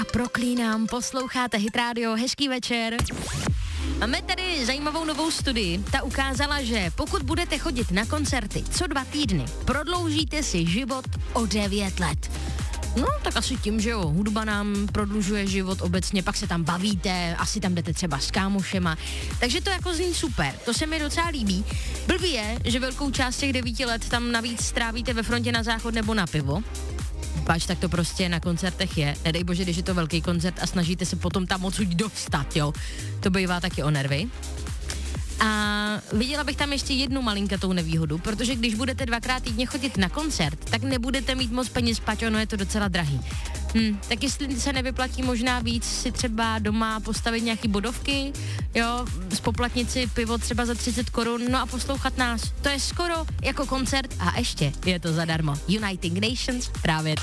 A proklínám, posloucháte Hit Radio, hezký večer. Máme tady zajímavou novou studii. Ta ukázala, že pokud budete chodit na koncerty co 2 týdny, prodloužíte si život o 9 let. No, tak asi tím, že jo, hudba nám prodlužuje život obecně, pak se tam bavíte, asi tam jdete třeba s kámošema, takže to jako zní super, to se mi docela líbí. Blbý je, že velkou část těch 9 let tam navíc strávíte ve frontě na záchod nebo na pivo. Páč, tak to prostě na koncertech je. Nedej bože, když je to velký koncert a snažíte se potom tam odsud dostat, jo. To bývá taky o nervy. A viděla bych tam ještě jednu malinkatou nevýhodu, protože když budete 2krát týdně chodit na koncert, tak nebudete mít moc peněz, pač ono je to docela drahý. Tak jestli se nevyplatí možná víc si třeba doma postavit nějaký bodovky, jo, spoplatnit si pivo třeba za 30 korun, no a poslouchat nás. To je skoro jako koncert a ještě je to zadarmo. Uniting Nations právě